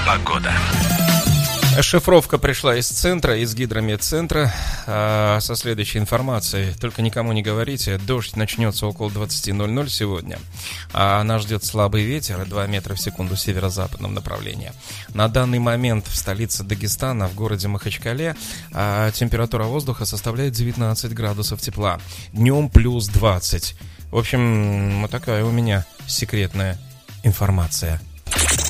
Погода. Шифровка пришла из центра, из гидрометцентра, со следующей информацией. Только никому не говорите, дождь начнется около 20:00 сегодня. Нас ждет слабый ветер, 2 метра в секунду в северо-западном направлении. На данный момент в столице Дагестана, в городе Махачкале, температура воздуха составляет 19 градусов тепла. Днем плюс 20. В общем, вот такая у меня секретная информация.